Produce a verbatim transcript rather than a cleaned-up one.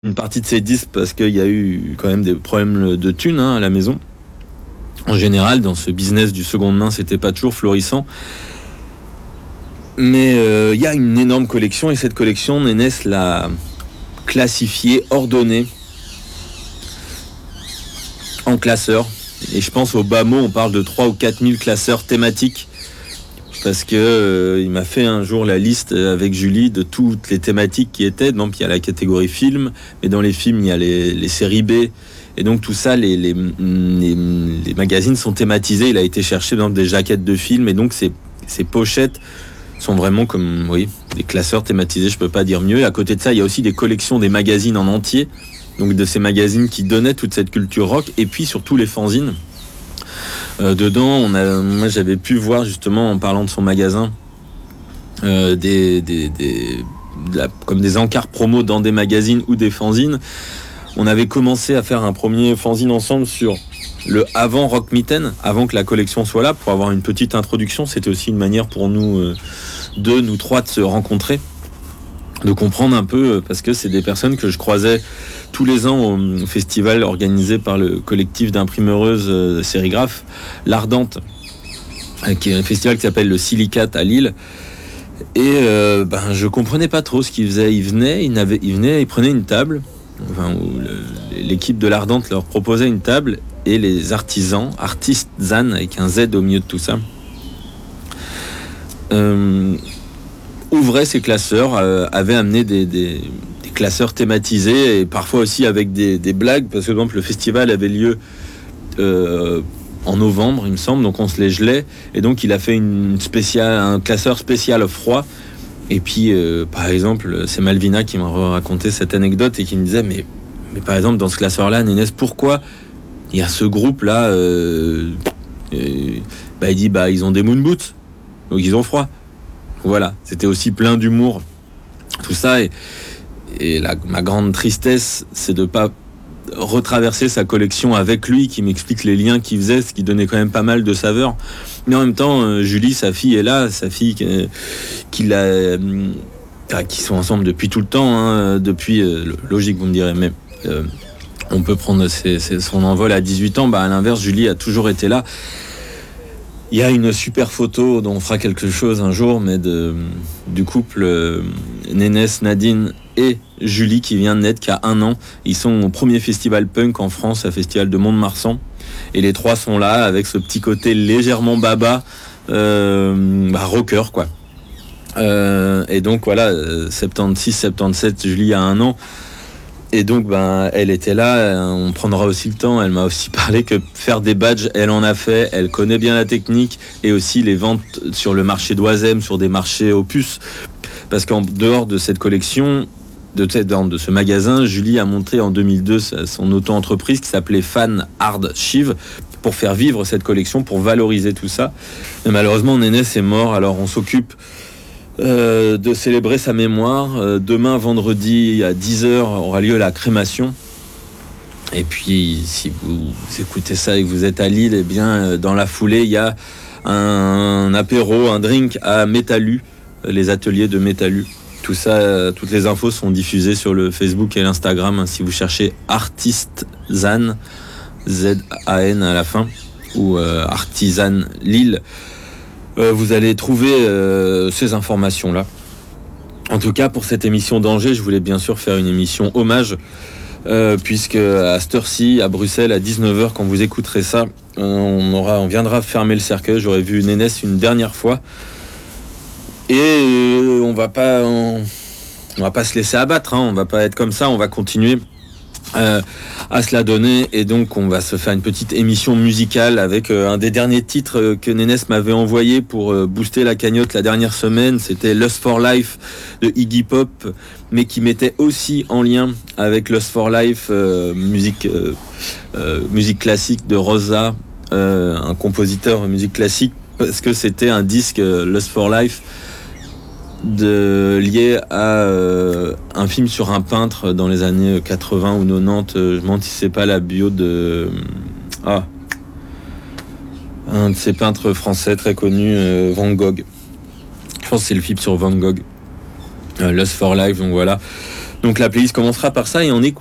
une partie de ses disques parce qu'il y a eu quand même des problèmes de thunes hein, à la maison. En général, dans ce business du seconde main, c'était pas toujours florissant. Mais il euh, y a une énorme collection et cette collection, Nénès l'a classifiée, ordonnée en classeurs. Et je pense au bas mot, on parle de trois ou quatre mille classeurs thématiques. Parce que euh, il m'a fait un jour la liste avec Julie de toutes les thématiques qui étaient. Donc il y a la catégorie film, mais dans les films il y a les, les séries B. Et donc tout ça, les, les, les, les magazines sont thématisés. Il a été chercher dans des jaquettes de films et donc ces, ces pochettes sont vraiment comme oui, des classeurs thématisés, je peux pas dire mieux. Et à côté de ça, il y a aussi des collections des magazines en entier. Donc de ces magazines qui donnaient toute cette culture rock et puis surtout les fanzines. Euh, dedans, on a, moi j'avais pu voir justement en parlant de son magasin euh, des, des, des, de la, comme des encarts promo dans des magazines ou des fanzines. On avait commencé à faire un premier fanzine ensemble sur le avant Rock Mitten, avant que la collection soit là, pour avoir une petite introduction. C'était aussi une manière pour nous euh, deux, nous trois, de se rencontrer, de comprendre un peu, parce que c'est des personnes que je croisais tous les ans au festival organisé par le collectif d'imprimeuses euh, sérigraphes, l'Ardente, qui est un festival qui s'appelle le Silicate à Lille. Et euh, ben, je comprenais pas trop ce qu'ils faisaient. Ils venaient, ils, n'avaient, ils venaient, ils prenaient une table, enfin, où le, l'équipe de l'Ardente leur proposait une table, et les artisans, artisans avec un Z au milieu de tout ça, euh, ouvraient ces classeurs, euh, avaient amené des, des, des classeurs thématisés et parfois aussi avec des, des blagues, parce que par exemple le festival avait lieu euh, en novembre, il me semble, donc on se les gelait, et donc il a fait une spéciale, un classeur spécial froid. Et puis, euh, par exemple, c'est Malvina qui m'a raconté cette anecdote et qui me disait, mais, mais par exemple, dans ce classeur-là, Nénès, pourquoi il y a ce groupe-là euh, euh, bah, il dit, bah, ils ont des moon boots, donc ils ont froid. Voilà, c'était aussi plein d'humour, tout ça. Et, et la, ma grande tristesse, c'est de ne pas retraverser sa collection avec lui, qui m'explique les liens qu'il faisait, ce qui donnait quand même pas mal de saveur. Mais en même temps, euh, Julie, sa fille, est là, sa fille euh, qui l'a, euh, qui sont ensemble depuis tout le temps, hein, depuis, euh, logique vous me direz, mais euh, on peut prendre ses, ses, son envol à dix-huit ans. Bah, à l'inverse, Julie a toujours été là. Il y a une super photo dont on fera quelque chose un jour, mais de, du couple euh, Nénès, Nadine et Julie qui vient de naître, qui a un an. Ils sont au premier festival punk en France, un festival de Mont-de-Marsan. Et les trois sont là avec ce petit côté légèrement baba, euh, bah, rocker quoi. Euh, et donc voilà, soixante-seize soixante-dix-sept, Julie a un an. Et donc, ben, elle était là, on prendra aussi le temps, elle m'a aussi parlé que faire des badges, elle en a fait, elle connaît bien la technique, et aussi les ventes sur le marché d'Oisem, sur des marchés opus, parce qu'en dehors de cette collection, de, de ce magasin, Julie a monté en deux mille deux son auto-entreprise qui s'appelait Fan Hard Chiv, pour faire vivre cette collection, pour valoriser tout ça. Mais malheureusement, Nénès est mort, alors on s'occupe Euh, de célébrer sa mémoire. Euh, demain, vendredi, à dix heures, aura lieu la crémation. Et puis, si vous écoutez ça et que vous êtes à Lille, eh bien, euh, dans la foulée, il y a un, un apéro, un drink à Métalu, euh, les ateliers de Métalu. Tout ça, euh, toutes les infos sont diffusées sur le Facebook et l'Instagram, hein, si vous cherchez Artisan, Z A N à la fin, ou euh, Artisan Lille. Euh, vous allez trouver euh, ces informations-là. En tout cas, pour cette émission d'Angers, je voulais bien sûr faire une émission hommage, euh, puisque à cette heure-ci, à Bruxelles, à dix-neuf heures, quand vous écouterez ça, on, aura, on viendra fermer le cercueil. J'aurais vu Nénès une dernière fois. Et euh, on va pas, on, on va pas se laisser abattre, hein, on va pas être comme ça, on va continuer Euh, à se la donner, et donc on va se faire une petite émission musicale avec euh, un des derniers titres que Nénès m'avait envoyé pour euh, booster la cagnotte la dernière semaine. C'était Lust for Life de Iggy Pop, mais qui mettait aussi en lien avec Lust for Life, euh, musique euh, euh, musique classique de Rosa, euh, un compositeur de musique classique, parce que c'était un disque euh, Lust for Life de, lié à euh, un film sur un peintre dans les années quatre-vingts ou quatre-vingt-dix. Euh, je me demande si c'est pas la bio de ah un de ces peintres français très connus, euh, Van Gogh. Je pense que c'est le film sur Van Gogh, euh, Lust for Life. Donc voilà, Donc la playlist commencera par ça et on écoute.